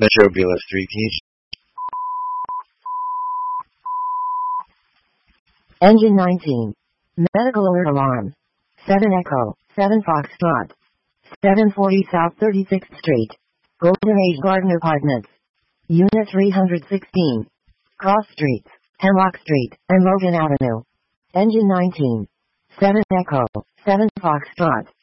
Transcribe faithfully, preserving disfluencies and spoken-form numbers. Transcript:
Metro Villa Street East. Engine nineteen. Medical alert alarm. seven Echo, seven Foxtrot. seven forty South thirty-sixth Street. Golden Age Garden Apartments. Unit three hundred sixteen. Cross Streets, Hemlock Street, and Logan Avenue. Engine nineteen. seven Echo, seven Foxtrot.